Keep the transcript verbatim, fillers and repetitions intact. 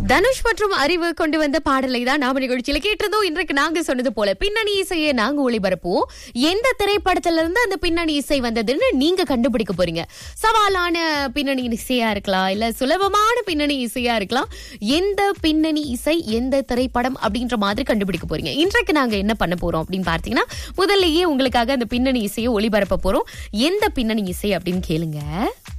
தனுஷ் மற்றும் அறிவு கொண்டு வந்த பாடலை தான் நாம நிகழ்ச்சியில கேட்டதோ. இன்றைக்கு நாங்க சொன்னது போல பின்னணி இசையை நாங்க ஒளிபரப்போம். எந்த திரைப்படத்துல இருந்து அந்த பின்னணி இசை வந்ததுன்னு நீங்க கண்டுபிடிக்க போறீங்க. சவாலான பின்னணி இசையா இருக்கலாம், இல்ல சுலபமான பின்னணி இசையா இருக்கலாம். எந்த பின்னணி இசை எந்த திரைப்படம் அப்படின்ற மாதிரி கண்டுபிடிக்க போறீங்க. இன்றைக்கு நாங்க என்ன பண்ண போறோம் அப்படின்னு பார்த்தீங்கன்னா, முதல்லயே உங்களுக்காக அந்த பின்னணி இசையை ஒளிபரப்ப போறோம். எந்த பின்னணி இசை அப்படின்னு கேளுங்க.